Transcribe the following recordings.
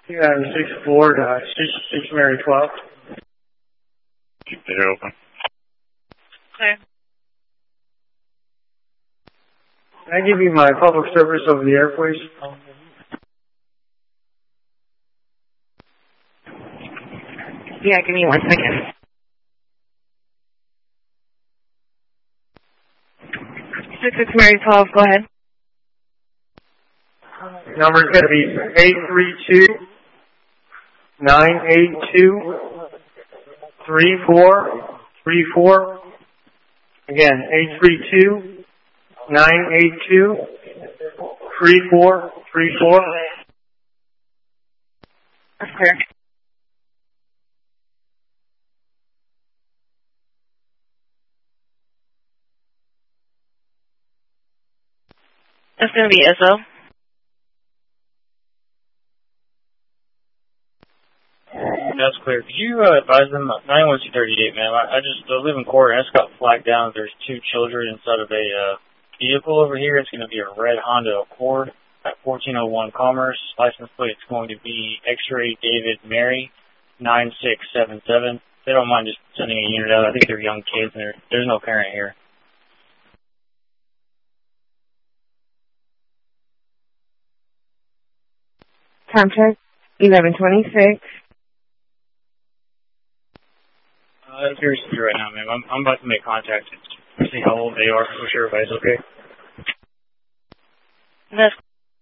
264 to 6 Mary 12. Keep the door open. Okay. Can I give you my public service over the air, please? Yeah, give me 1 second. 6 Mary 12, go ahead. Number's going to be 832-982-3434. Again, 832-982-3434. That's clear. That's going to be SO. That's clear. Could you advise them, 91238, ma'am, I live in court and I just got flagged down that there's 2 children inside of a vehicle over here. It's going to be a red Honda Accord at 1401 Commerce. License plate is going to be X-Ray David Mary 9677. They don't mind just sending a unit out. I think they're young kids and there's no parent here. Time check, 11:26. Here's right now, ma'am. I'm about to make contact to see how old they are. I'm sure everybody's okay. That's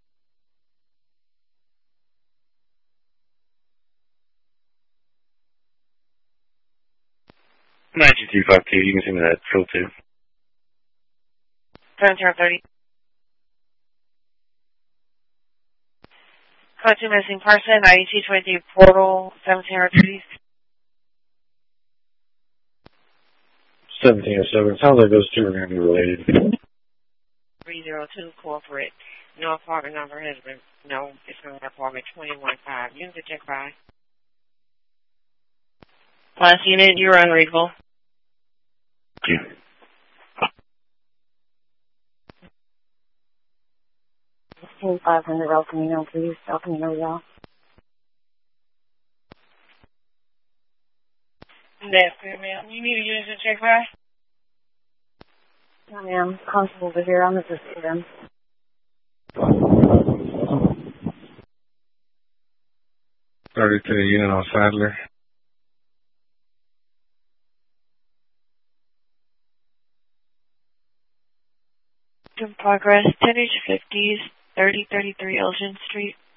92252, you can send me that fill too. 1730. Code 2 missing person, 9223 portal, 1703. 1707. Sounds like those two are going to be related. 302 corporate. No apartment number has been known. It's going to apartment 215. Unit to check by. Last unit, you're unreadable. Thank you. Hey, 500 El Camino, please. El Camino, y'all. That's good, ma'am. You need a unit to check by? No, ma'am. Constable over here. I'm assisting them. Started to the unit on Sadler. In progress, 10-50s, 3033 Elgin Street.